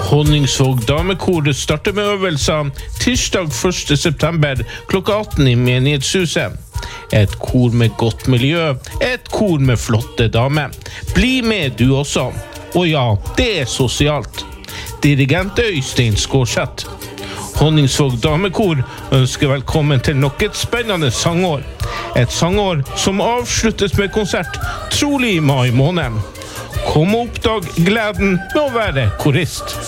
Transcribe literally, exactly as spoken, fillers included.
Honningsvåg damekor starter med øvelser tirsdag første september klokka atten i menighetshuset. Et kor med godt miljø, et kor med flotte damer. Bli med du også. Og ja, det er sosialt. Dirigent Øystein Skårseth. Honningsvåg damekor ønsker velkommen til nok et spennende sangår. Et sangår som avsluttes med konsert, trolig i mai måned. Kom og oppdag gleden med å være korist.